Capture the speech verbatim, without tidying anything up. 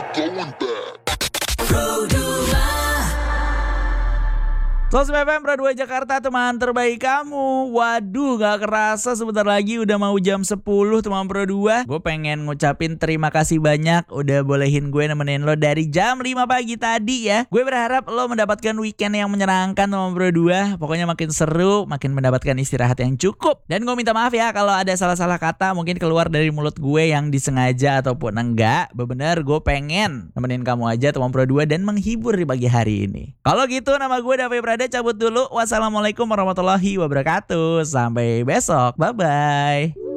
going back. Sos F M Pro dua Jakarta, teman terbaik kamu. Waduh, gak kerasa sebentar lagi udah mau jam sepuluh teman Pro dua. Gue pengen ngucapin terima kasih banyak udah bolehin gue nemenin lo dari jam lima pagi tadi ya. Gue berharap lo mendapatkan weekend yang menyenangkan teman Pro dua. Pokoknya makin seru, makin mendapatkan istirahat yang cukup. Dan gue minta maaf ya kalau ada salah-salah kata mungkin keluar dari mulut gue yang disengaja ataupun enggak. Bener, gue pengen nemenin kamu aja teman Pro dua dan menghibur di pagi hari ini. Kalau gitu, nama gue Davi Prada cabut dulu. Wassalamualaikum warahmatullahi wabarakatuh. Sampai besok. Bye-bye.